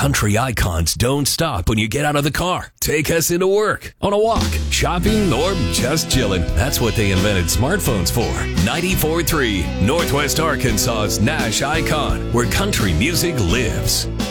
country icons don't stop when you get out of the car. Take us into work, on a walk, shopping, or just chilling. That's what they invented smartphones for. 94.3 Northwest Arkansas's Nash Icon, where country music lives.